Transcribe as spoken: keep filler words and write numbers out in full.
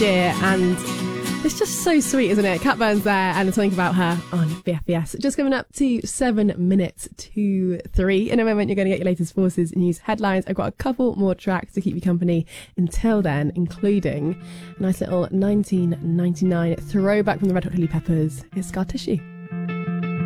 year, and it's just so sweet, isn't it? Cat Burns there, and something about her on B F B S. Just coming up to seven minutes to three. In a moment, you're going to get your latest Forces news headlines. I've got a couple more tracks to keep you company until then, including a nice little nineteen ninety-nine throwback from the Red Hot Chili Peppers. It's Scar Tissue.